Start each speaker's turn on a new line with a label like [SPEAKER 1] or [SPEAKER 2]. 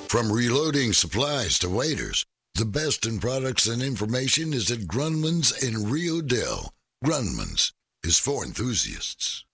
[SPEAKER 1] From reloading supplies to waiters, the best in products and information is at Grunman's in Rio Dell. Grunman's is for enthusiasts.